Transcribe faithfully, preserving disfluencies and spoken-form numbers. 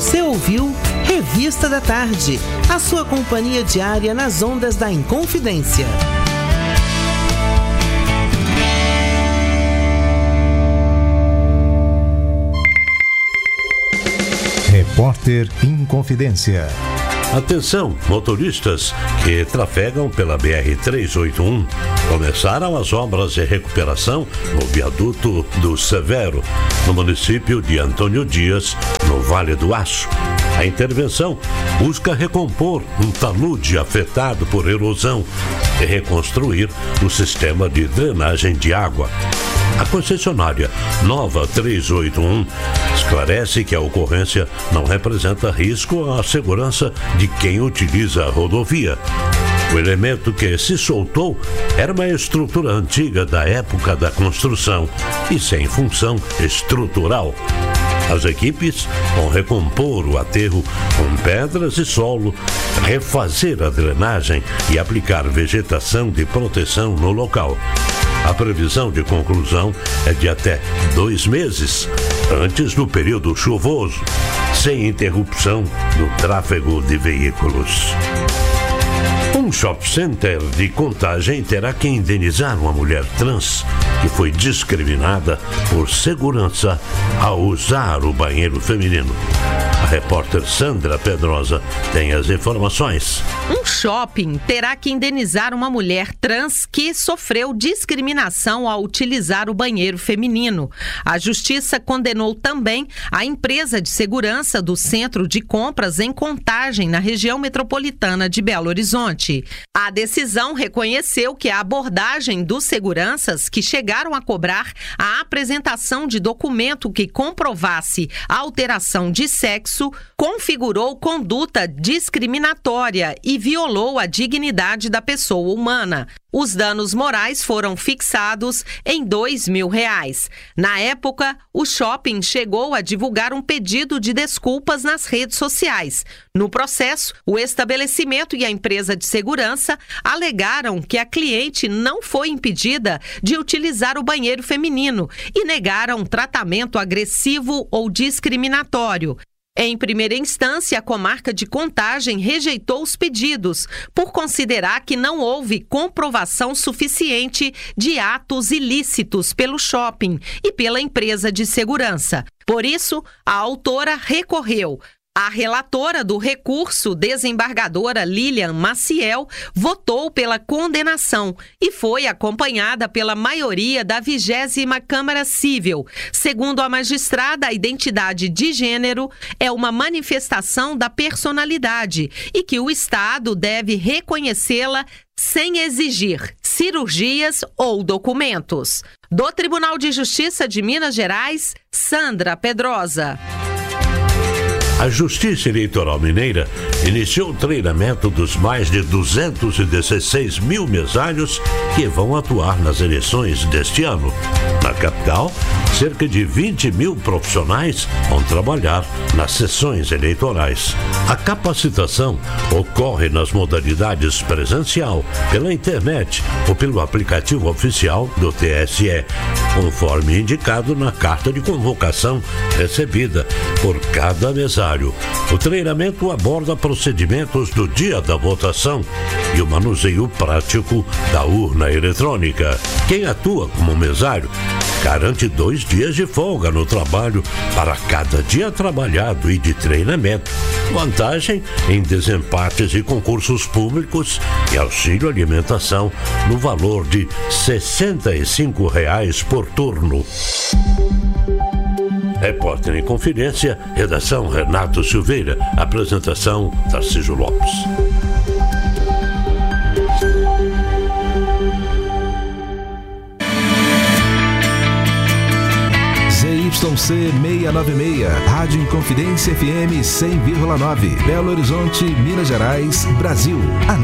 Você ouviu Revista da Tarde, a sua companhia diária nas ondas da Inconfidência. Repórter Inconfidência. Atenção, motoristas que trafegam pela B R trezentos e oitenta e um. Começaram as obras de recuperação no viaduto do Severo, no município de Antônio Dias, no Vale do Aço. A intervenção busca recompor um talude afetado por erosão e reconstruir o sistema de drenagem de água. A concessionária Nova trezentos e oitenta e um esclarece que a ocorrência não representa risco à segurança de quem utiliza a rodovia. O elemento que se soltou era uma estrutura antiga da época da construção e sem função estrutural. As equipes vão recompor o aterro com pedras e solo, refazer a drenagem e aplicar vegetação de proteção no local. A previsão de conclusão é de até dois meses, antes do período chuvoso, sem interrupção do tráfego de veículos. Um shopping center de Contagem terá que indenizar uma mulher trans que foi discriminada por segurança ao usar o banheiro feminino. A repórter Sandra Pedrosa tem as informações. Um shopping terá que indenizar uma mulher trans que sofreu discriminação ao utilizar o banheiro feminino. A Justiça condenou também a empresa de segurança do Centro de Compras em Contagem, na região metropolitana de Belo Horizonte. A decisão reconheceu que a abordagem dos seguranças que chegaram a cobrar a apresentação de documento que comprovasse a alteração de sexo configurou conduta discriminatória e violou a dignidade da pessoa humana. Os danos morais foram fixados em dois mil reais. Na época, o shopping chegou a divulgar um pedido de desculpas nas redes sociais. No processo, o estabelecimento e a empresa de segurança alegaram que a cliente não foi impedida de utilizar o banheiro feminino e negaram tratamento agressivo ou discriminatório. Em primeira instância, a comarca de Contagem rejeitou os pedidos, por considerar que não houve comprovação suficiente de atos ilícitos pelo shopping e pela empresa de segurança. Por isso, a autora recorreu. A relatora do recurso, desembargadora Lilian Maciel, votou pela condenação e foi acompanhada pela maioria da vigésima Câmara Civil. Segundo a magistrada, a identidade de gênero é uma manifestação da personalidade e que o Estado deve reconhecê-la sem exigir cirurgias ou documentos. Do Tribunal de Justiça de Minas Gerais, Sandra Pedrosa. A Justiça Eleitoral Mineira iniciou o treinamento dos mais de duzentos e dezesseis mil mesários que vão atuar nas eleições deste ano. Na capital, cerca de vinte mil profissionais vão trabalhar nas sessões eleitorais. A capacitação ocorre nas modalidades presencial, pela internet ou pelo aplicativo oficial do T S E, conforme indicado na carta de convocação recebida por cada mesário. O treinamento aborda procedimentos do dia da votação e o manuseio prático da urna eletrônica. Quem atua como mesário garante dois dias de folga no trabalho para cada dia trabalhado e de treinamento. Vantagem em desempates e concursos públicos e auxílio alimentação no valor de sessenta e cinco reais por turno. Repórter em Confidência, redação Renato Silveira, apresentação Tarcísio Lopes. Z Y C seiscentos e noventa e seis, Rádio Inconfidência F M cem vírgula nove, Belo Horizonte, Minas Gerais, Brasil. A